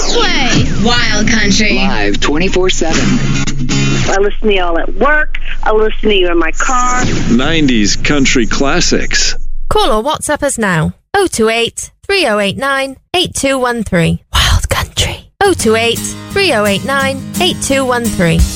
Play Wild Country. Live 24/7. I listen to y'all at work. I listen to you in my car. 90s country classics. Call or WhatsApp us now. 028 3089 8213. Wild Country. 028 3089 8213.